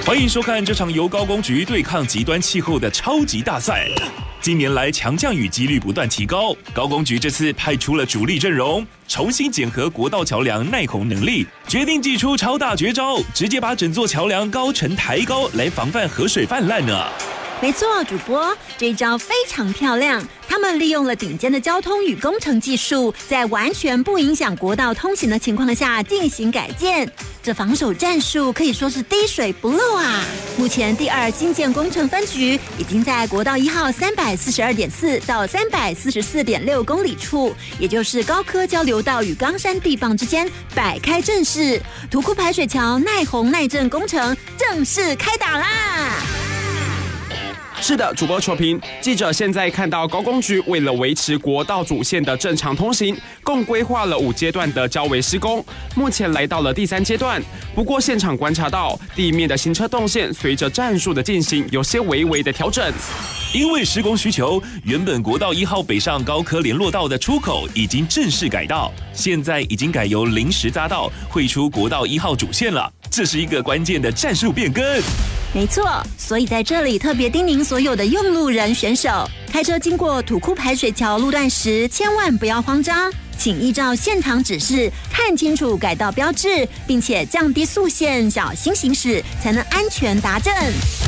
欢迎收看这场由高工局对抗极端气候的超级大赛。近年来强降雨几率不断提高，高工局这次派出了主力阵容，重新检核国道桥梁耐洪能力，决定祭出超大绝招，直接把整座桥梁高层抬高，来防范河水泛滥呢。 没错，主播，这一招非常漂亮。他们利用了顶尖的交通与工程技术，在完全不影响国道通行的情况下进行改建。这防守战术可以说是滴水不漏啊！目前第2新建工程分局已经在国道1号342.4到344.6公里处，也就是高科交流道与冈山地磅之间摆开阵势，土库排水桥耐洪耐震工程正式开打啦！ 是的，主播球评，记者现在看到高工局为了维持国道主线的正常通行，共规划了5阶段的交围施工，目前来到了第3阶段。不过现场观察到，地面的行车动线随着战术的进行，有些微微的调整。 因为施工需求，原本国道1号北上高科联络道的出口已经正式改道，现在已经改由临时匝道汇出国道1号主线了。这是一个关键的战术变更。 没错，所以在这里特别叮咛所有的用路人选手，开车经过土库排水桥路段时，千万不要慌张，请依照现场指示看清楚改道标志，并且降低速限，小心行驶，才能安全达阵。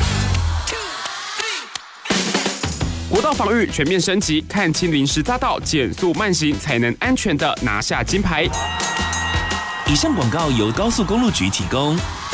国道防御全面升级，看清临时匝道，减速慢行，才能安全的拿下金牌。 以上广告由高速公路局提供。